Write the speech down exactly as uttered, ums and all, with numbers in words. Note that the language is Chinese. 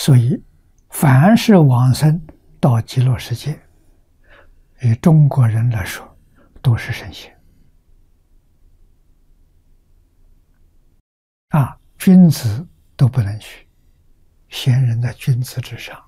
所以，凡是往生到极乐世界，与中国人来说，都是神仙啊，君子都不能去，贤人在君子之上。